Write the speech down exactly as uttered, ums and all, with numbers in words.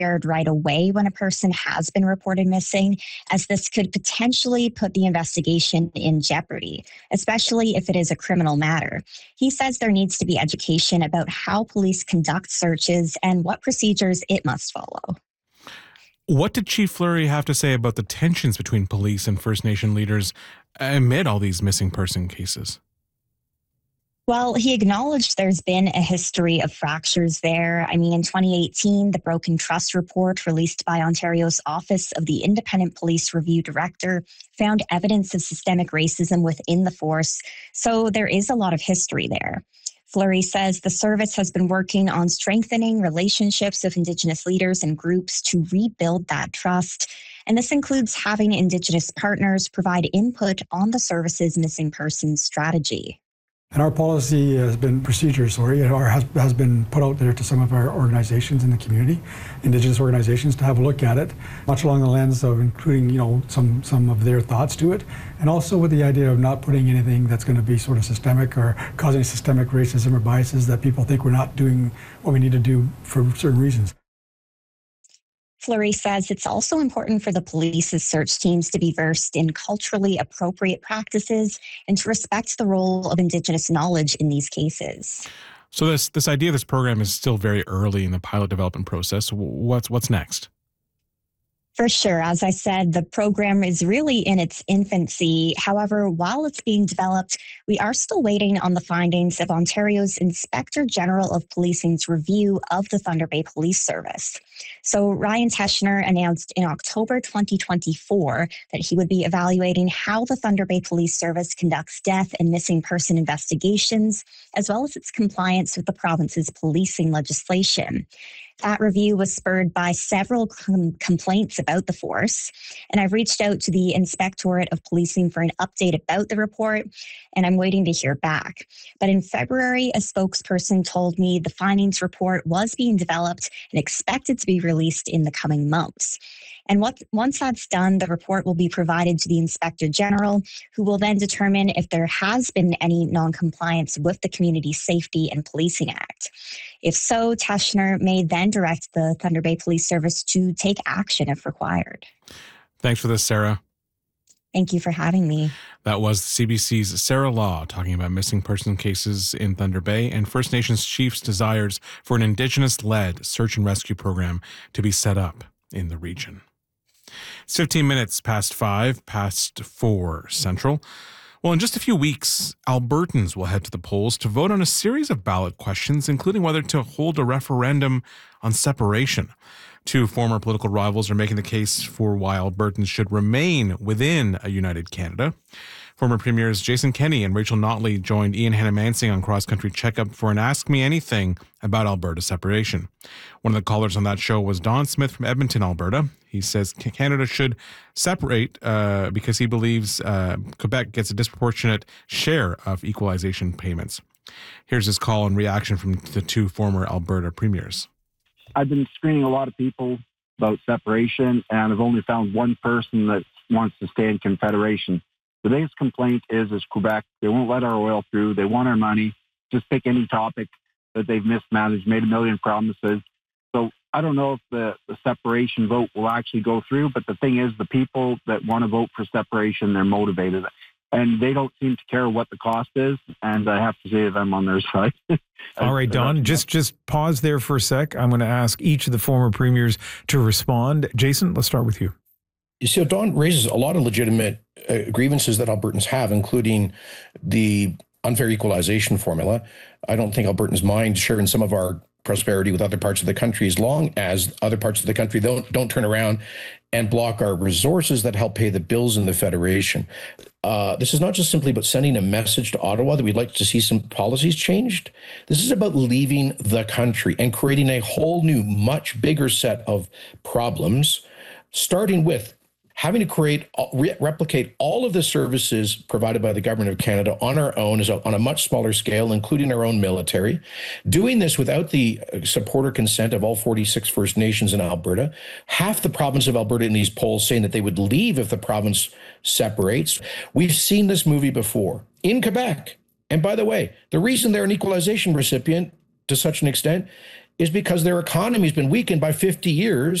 shared right away when a person has been reported missing, as this could potentially put the investigation in jeopardy, especially if it is a criminal matter. He says there needs to be education about how police conduct searches and what procedures it must follow. What did Chief Fleury have to say about the tensions between police and First Nation leaders amid all these missing person cases? Well, he acknowledged there's been a history of fractures there. I mean, in twenty eighteen, the Broken Trust report released by Ontario's Office of the Independent Police Review Director found evidence of systemic racism within the force. So there is a lot of history there. Fleury says the service has been working on strengthening relationships with Indigenous leaders and groups to rebuild that trust. And this includes having Indigenous partners provide input on the service's missing persons strategy. And our policy has been procedures, sorry, or has, has been put out there to some of our organizations in the community, Indigenous organizations, to have a look at it, much along the lens of including, you know, some, some of their thoughts to it, and also with the idea of not putting anything that's going to be sort of systemic or causing systemic racism or biases that people think we're not doing what we need to do for certain reasons. Fleury says it's also important for the police's search teams to be versed in culturally appropriate practices and to respect the role of Indigenous knowledge in these cases. So this this idea of this program is still very early in the pilot development process. What's what's next? For sure. As I said, the program is really in its infancy. However, while it's being developed, we are still waiting on the findings of Ontario's Inspector General of Policing's review of the Thunder Bay Police Service. So Ryan Teschner announced in October twenty twenty-four that he would be evaluating how the Thunder Bay Police Service conducts death and missing person investigations, as well as its compliance with the province's policing legislation. That review was spurred by several com- complaints about the force, and I've reached out to the Inspectorate of Policing for an update about the report, and I'm waiting to hear back. But in February, a spokesperson told me the findings report was being developed and expected to be released in the coming months. And what, once that's done, the report will be provided to the Inspector General, who will then determine if there has been any non-compliance with the Community Safety and Policing Act. If so, Teschner may then direct the Thunder Bay Police Service to take action if required. Thanks for this, Sarah. Thank you for having me. That was C B C's Sarah Law talking about missing person cases in Thunder Bay and First Nations chiefs' desires for an Indigenous-led search and rescue program to be set up in the region. It's fifteen minutes past five, past four Central. Well, in just a few weeks, Albertans will head to the polls to vote on a series of ballot questions, including whether to hold a referendum on separation. Two former political rivals are making the case for why Albertans should remain within a united Canada. Former Premiers Jason Kenney and Rachel Notley joined Ian Hannah-Mansing on Cross Country Checkup for an Ask Me Anything about Alberta separation. One of the callers on that show was Don Smith from Edmonton, Alberta. He says Canada should separate uh, because he believes uh, Quebec gets a disproportionate share of equalization payments. Here's his call and reaction from the two former Alberta premiers. I've been screening a lot of people about separation, and I've only found one person that wants to stay in Confederation. The biggest complaint is, is Quebec. They won't let our oil through. They want our money. Just pick any topic that they've mismanaged, made a million promises. So I don't know if the, the separation vote will actually go through, but the thing is, the people that want to vote for separation, they're motivated. And they don't seem to care what the cost is, and I have to say that I'm on their side. All right, Don, just just pause there for a sec. I'm going to ask each of the former premiers to respond. Jason, let's start with you. You see, Don raises a lot of legitimate uh, grievances that Albertans have, including the unfair equalization formula. I don't think Albertans mind sharing some of our prosperity with other parts of the country as long as other parts of the country don't don't turn around and block our resources that help pay the bills in the Federation. Uh, this is not just simply about sending a message to Ottawa that we'd like to see some policies changed. This is about leaving the country and creating a whole new, much bigger set of problems, starting with having to create, re- replicate all of the services provided by the Government of Canada on our own as a, on a much smaller scale, including our own military, doing this without the support or consent of all forty-six First Nations in Alberta. Half the province of Alberta in these polls saying that they would leave if the province separates. We've seen this movie before in Quebec. And by the way, the reason they're an equalization recipient to such an extent is because their economy has been weakened by fifty years